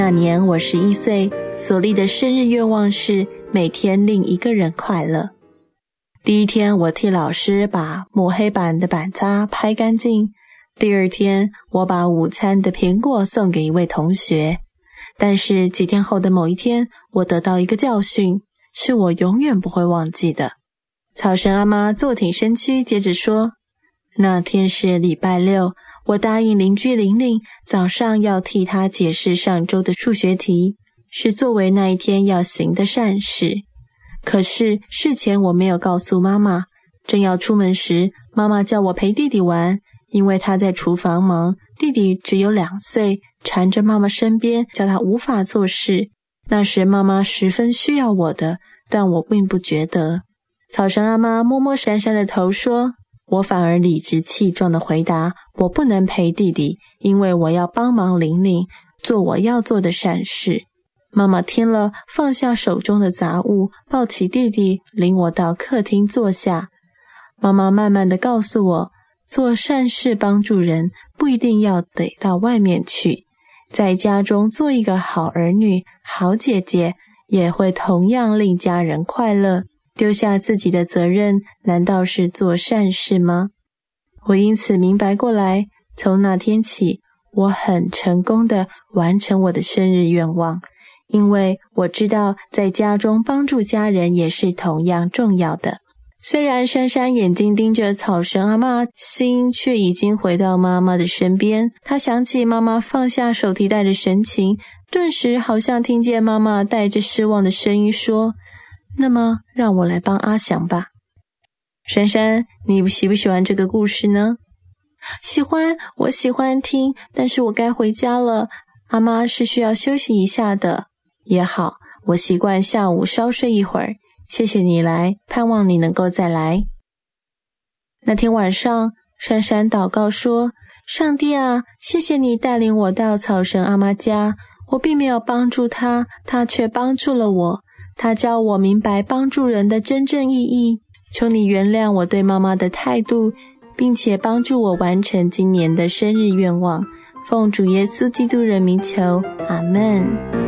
那年我11岁，所立的生日愿望是每天令一个人快乐。第一天，我替老师把抹黑板的板擦拍干净。第二天，我把午餐的苹果送给一位同学。但是几天后的某一天，我得到一个教训，是我永远不会忘记的。草神阿妈坐挺身躯，接着说，那天是礼拜六，我答应邻居玲玲早上要替她解释上周的数学题，是作为那一天要行的善事。可是事前我没有告诉妈妈，正要出门时，妈妈叫我陪弟弟玩，因为他在厨房忙，弟弟只有2岁，缠着妈妈身边，叫他无法做事。那时妈妈十分需要我的，但我并不觉得。草神阿妈摸摸闪闪的头说，我反而理直气壮地回答，我不能陪弟弟，因为我要帮忙玲玲做我要做的善事。妈妈听了，放下手中的杂物，抱起弟弟，领我到客厅坐下。妈妈慢慢地告诉我，做善事帮助人，不一定要得到外面去，在家中做一个好儿女、好姐姐，也会同样令家人快乐。丢下自己的责任，难道是做善事吗？我因此明白过来，从那天起，我很成功地完成我的生日愿望，因为我知道在家中帮助家人也是同样重要的。虽然珊珊眼睛盯着草神阿嬷，心却已经回到妈妈的身边。她想起妈妈放下手提袋的神情，顿时好像听见妈妈带着失望的声音说，那么让我来帮阿翔吧。珊珊，你喜不喜欢这个故事呢？喜欢，我喜欢听，但是我该回家了，阿妈是需要休息一下的。也好，我习惯下午稍睡一会儿，谢谢你来，盼望你能够再来。那天晚上，珊珊祷告说，上帝啊，谢谢你带领我到草神阿妈家，我并没有帮助她，她却帮助了我，她教我明白帮助人的真正意义，求你原谅我对妈妈的态度，并且帮助我完成今年的生日愿望，奉主耶稣基督人名求，阿们。